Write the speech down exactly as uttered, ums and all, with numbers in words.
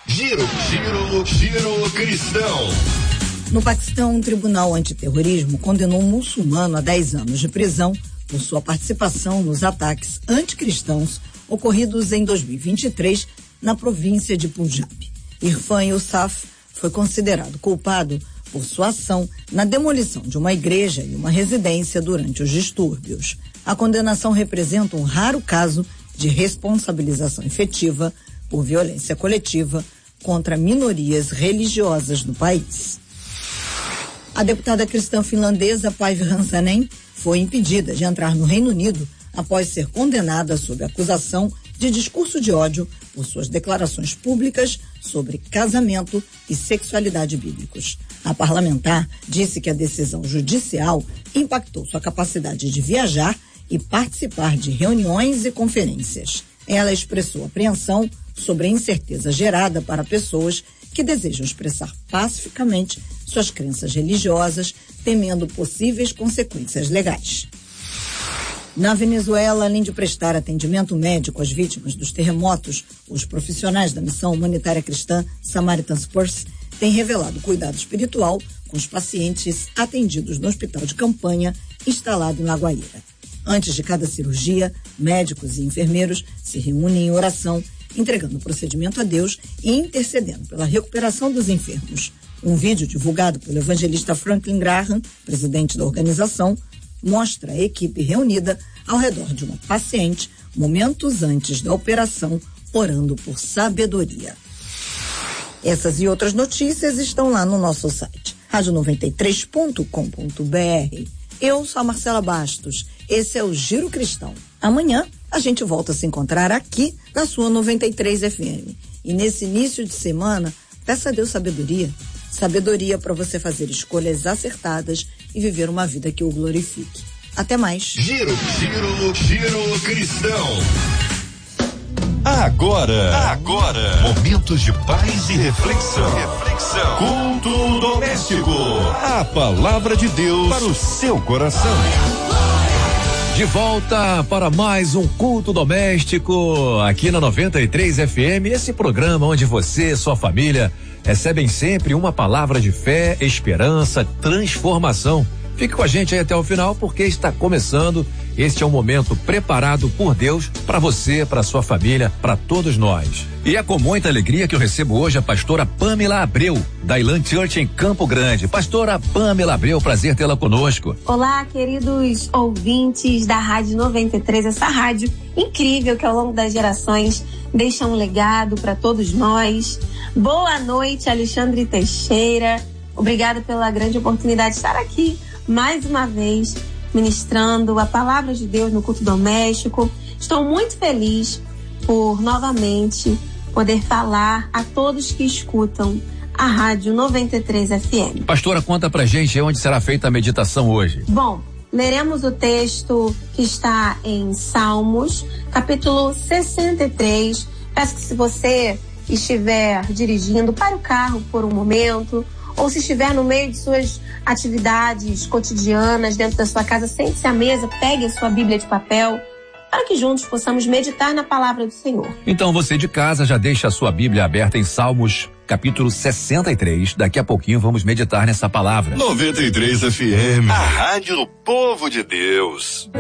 Giro, giro, giro cristão. No Paquistão, um tribunal antiterrorismo condenou um muçulmano a dez anos de prisão por sua participação nos ataques anticristãos ocorridos em dois mil e vinte e três na província de Punjab. Irfan Youssaf foi considerado culpado por sua ação na demolição de uma igreja e uma residência durante os distúrbios. A condenação representa um raro caso de responsabilização efetiva por violência coletiva contra minorias religiosas no país. A deputada cristã finlandesa Päivi Räsänen foi impedida de entrar no Reino Unido após ser condenada sob acusação de discurso de ódio por suas declarações públicas sobre casamento e sexualidade bíblicos. A parlamentar disse que a decisão judicial impactou sua capacidade de viajar e participar de reuniões e conferências. Ela expressou apreensão sobre a incerteza gerada para pessoas que desejam expressar pacificamente suas crenças religiosas, temendo possíveis consequências legais. Na Venezuela, além de prestar atendimento médico às vítimas dos terremotos, os profissionais da missão humanitária cristã Samaritan's Purse têm revelado cuidado espiritual com os pacientes atendidos no hospital de campanha instalado em La Guaira. Antes de cada cirurgia, médicos e enfermeiros se reúnem em oração, entregando o procedimento a Deus e intercedendo pela recuperação dos enfermos. Um vídeo divulgado pelo evangelista Franklin Graham, presidente da organização, mostra a equipe reunida ao redor de uma paciente momentos antes da operação, orando por sabedoria. Essas e outras notícias estão lá no nosso site, rádio noventa e três ponto com ponto b r. Eu sou a Marcela Bastos, esse é o Giro Cristão. Amanhã a gente volta a se encontrar aqui na sua noventa e três F M. E nesse início de semana, peça a Deus sabedoria. Sabedoria para você fazer escolhas acertadas e viver uma vida que o glorifique. Até mais. Giro, giro, giro cristão. Agora, agora, momentos de paz e reflexão. Reflexão. Culto doméstico. A palavra de Deus para o seu coração. De volta para mais um culto doméstico aqui na noventa e três F M, esse programa onde você e sua família recebem sempre uma palavra de fé, esperança, transformação. Fique com a gente aí até o final porque está começando. Este é um momento preparado por Deus para você, para sua família, para todos nós. E é com muita alegria que eu recebo hoje a pastora Pamela Abreu, da Elan Church em Campo Grande. Pastora Pamela Abreu, prazer tê-la conosco. Olá, queridos ouvintes da Rádio noventa e três, essa rádio incrível que ao longo das gerações deixa um legado para todos nós. Boa noite, Alexandre Teixeira. Obrigada pela grande oportunidade de estar aqui mais uma vez ministrando a palavra de Deus no culto doméstico. Estou muito feliz por novamente poder falar a todos que escutam a Rádio noventa e três F M. Pastora, conta pra gente onde será feita a meditação hoje. Bom, leremos o texto que está em Salmos, capítulo sessenta e três. Peço que se você estiver dirigindo, pare o carro por um momento, ou se estiver no meio de suas atividades cotidianas dentro da sua casa, sente-se à mesa, pegue a sua Bíblia de papel, para que juntos possamos meditar na palavra do Senhor. Então você de casa já deixa a sua Bíblia aberta em Salmos, capítulo sessenta e três. Daqui a pouquinho vamos meditar nessa palavra. noventa e três F M, a rádio do povo de Deus.